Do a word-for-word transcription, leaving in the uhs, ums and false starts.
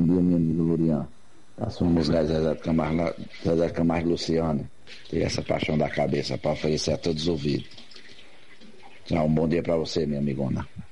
dia, meu amigo Lurian. Passou uma música de Zezé de Camargo, Zezé de Camargo e Luciano. Tem essa paixão da cabeça para oferecer a todos os ouvidos. Tchau, um bom dia para você, minha amigona.